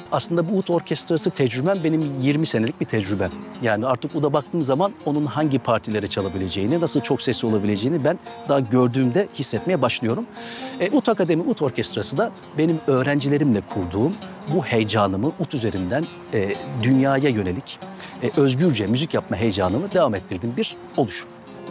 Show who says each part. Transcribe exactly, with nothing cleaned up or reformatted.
Speaker 1: Aslında bu ud orkestrası tecrübem benim yirmi senelik bir tecrübem. Yani artık uda baktığım zaman onun hangi partilere çalabileceğini, nasıl çok sesli olabileceğini ben daha gördüğümde hissetmeye başlıyorum. E, Ud Akademi Ud Orkestrası da benim öğrencilerimle kurduğum bu heyecanımı ud üzerinden e, dünyaya yönelik e, özgürce müzik yapma heyecanımı devam ettirdiğim bir oluş.